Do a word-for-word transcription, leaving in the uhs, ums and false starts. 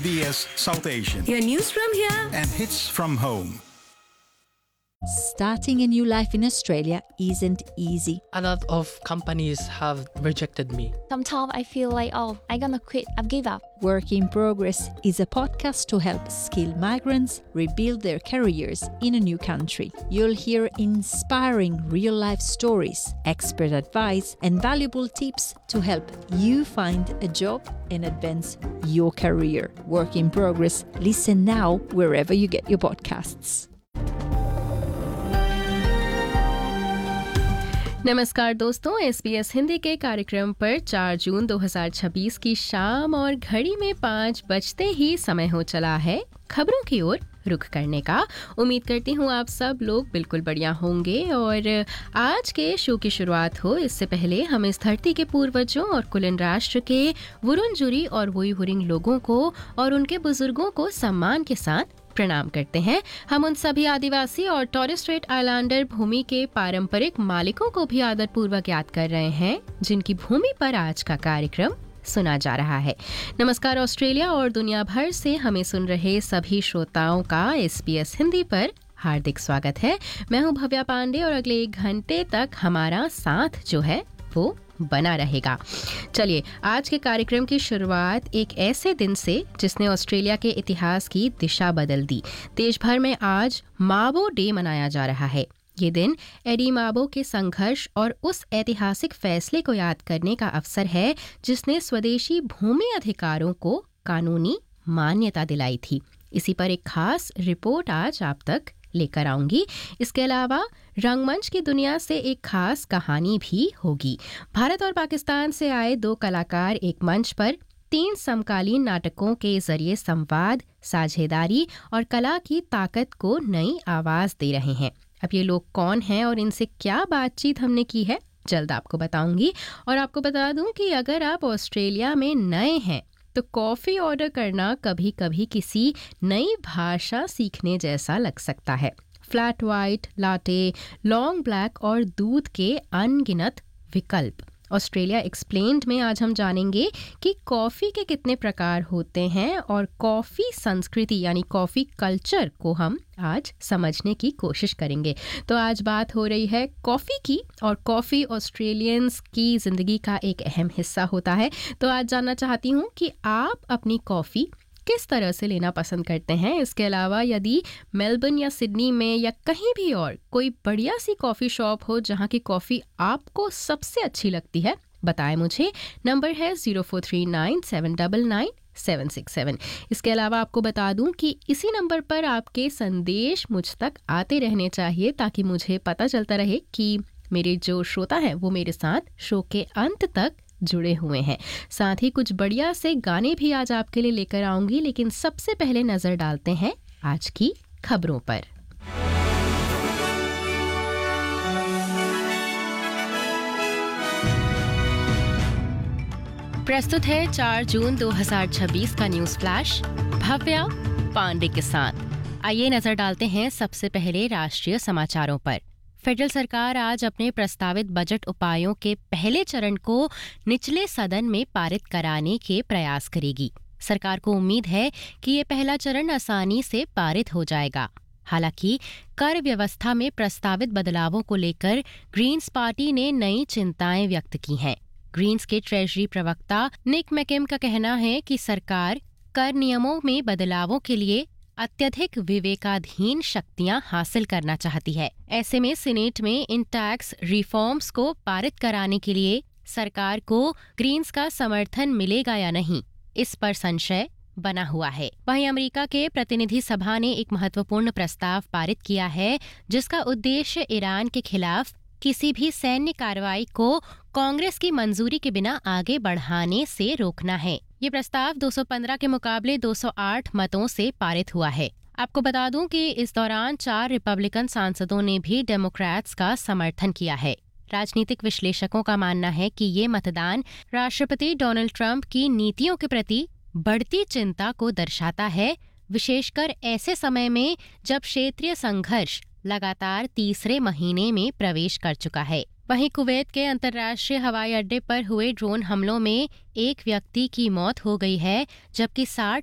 B S South Asian. Your news from here And hits from home. Starting a new life in Australia isn't easy. A lot of companies have rejected me. Sometimes I feel like, oh, I'm gonna quit, I've give up. Work in Progress is a podcast to help skilled migrants rebuild their careers in a new country. You'll hear inspiring real-life stories, expert advice, and valuable tips to help you find a job and advance your career. Work in Progress. Listen now wherever you get your podcasts. नमस्कार दोस्तों, S B S Hindi के कार्यक्रम पर चार जून दो हज़ार छब्बीस की शाम और घड़ी में पाँच बजते ही समय हो चला है खबरों की ओर रुख करने का। उम्मीद करती हूँ आप सब लोग बिल्कुल बढ़िया होंगे और आज के शो की शुरुआत हो इससे पहले हम इस धरती के पूर्वजों और कुलिन राष्ट्र के वुरुंजुरी और वोईवुरिंग लोगों को और उनके बुजुर्गों को सम्मान के साथ प्रणाम करते हैं। हम उन सभी आदिवासी और टॉरेस स्ट्रेट आइलैंडर भूमि के पारंपरिक मालिकों को भी आदरपूर्वक याद कर रहे हैं जिनकी भूमि पर आज का कार्यक्रम सुना जा रहा है। नमस्कार ऑस्ट्रेलिया और दुनिया भर से हमें सुन रहे सभी श्रोताओं का एस बी एस हिंदी पर हार्दिक स्वागत है। मैं हूं भव्या पांडे और अगले एक घंटे तक हमारा साथ जो है वो बना रहेगा। चलिए, आज के कार्यक्रम की शुरुआत एक ऐसे दिन से जिसने ऑस्ट्रेलिया के इतिहास की दिशा बदल दी। देश भर में आज माबो डे मनाया जा रहा है। ये दिन एडी माबो के संघर्ष और उस ऐतिहासिक फैसले को याद करने का अवसर है जिसने स्वदेशी भूमि अधिकारों को कानूनी मान्यता दिलाई थी। इसी पर एक खास रिपोर्ट आज आप तक लेकर आऊंगी। इसके अलावा रंगमंच की दुनिया से एक खास कहानी भी होगी। भारत और पाकिस्तान से आए दो कलाकार एक मंच पर तीन समकालीन नाटकों के जरिए संवाद, साझेदारी और कला की ताकत को नई आवाज दे रहे हैं। अब ये लोग कौन हैं और इनसे क्या बातचीत हमने की है, जल्द आपको बताऊंगी। और आपको बता दूं कि अगर आप ऑस्ट्रेलिया में नए हैं तो कॉफ़ी ऑर्डर करना कभी कभी किसी नई भाषा सीखने जैसा लग सकता है। Flat white, latte, long black और दूध के अनगिनत विकल्प। ऑस्ट्रेलिया एक्सप्लेन्ड में आज हम जानेंगे कि कॉफ़ी के कितने प्रकार होते हैं और कॉफ़ी संस्कृति यानी कॉफ़ी कल्चर को हम आज समझने की कोशिश करेंगे। तो आज बात हो रही है कॉफ़ी की और कॉफ़ी ऑस्ट्रेलियंस की ज़िंदगी का एक अहम हिस्सा होता है। तो आज जानना चाहती हूँ कि आप अपनी कॉफ़ी किस तरह से लेना पसंद करते हैं। इसके अलावा यदि मेलबर्न या सिडनी में या कहीं भी और कोई बढ़िया सी कॉफ़ी शॉप हो जहाँ की कॉफ़ी आपको सबसे अच्छी लगती है, बताएं मुझे। नंबर है zero four three nine seven nine nine seven six seven. इसके अलावा आपको बता दूं कि इसी नंबर पर आपके संदेश मुझ तक आते रहने चाहिए ताकि मुझे पता चलता रहे कि मेरे जो श्रोता हैं वो मेरे साथ शो के अंत तक जुड़े हुए हैं। साथ ही कुछ बढ़िया से गाने भी आज आपके लिए लेकर आऊंगी, लेकिन सबसे पहले नजर डालते हैं आज की खबरों पर। प्रस्तुत है चार जून दो हज़ार छब्बीस का न्यूज़ फ्लैश भव्या पांडे के साथ। आइए नजर डालते हैं सबसे पहले राष्ट्रीय समाचारों पर। फेडरल सरकार आज अपने प्रस्तावित बजट उपायों के पहले चरण को निचले सदन में पारित कराने के प्रयास करेगी। सरकार को उम्मीद है कि ये पहला चरण आसानी से पारित हो जाएगा। हालांकि कर व्यवस्था में प्रस्तावित बदलावों को लेकर ग्रीन्स पार्टी ने नई चिंताएं व्यक्त की हैं। ग्रीन्स के ट्रेजरी प्रवक्ता निक मैकेम का कहना है कि सरकार कर नियमों में बदलावों के लिए अत्यधिक विवेकाधीन शक्तियां हासिल करना चाहती है। ऐसे में सीनेट में इन टैक्स रिफॉर्म्स को पारित कराने के लिए सरकार को ग्रीन्स का समर्थन मिलेगा या नहीं, इस पर संशय बना हुआ है। वहीं अमेरिका के प्रतिनिधि सभा ने एक महत्वपूर्ण प्रस्ताव पारित किया है जिसका उद्देश्य ईरान के खिलाफ किसी भी सैन्य कार्रवाई को कांग्रेस की मंजूरी के बिना आगे बढ़ाने से रोकना है। ये प्रस्ताव दो सौ पंद्रह के मुकाबले दो सौ आठ मतों से पारित हुआ है। आपको बता दूं कि इस दौरान चार रिपब्लिकन सांसदों ने भी डेमोक्रेट्स का समर्थन किया है। राजनीतिक विश्लेषकों का मानना है कि ये मतदान राष्ट्रपति डोनाल्ड ट्रंप की नीतियों के प्रति बढ़ती चिंता को दर्शाता है, विशेषकर ऐसे समय में जब क्षेत्रीय संघर्ष लगातार तीसरे महीने में प्रवेश कर चुका है। वहीं कुवैत के अंतर्राष्ट्रीय हवाई अड्डे पर हुए ड्रोन हमलों में एक व्यक्ति की मौत हो गई है, जबकि साठ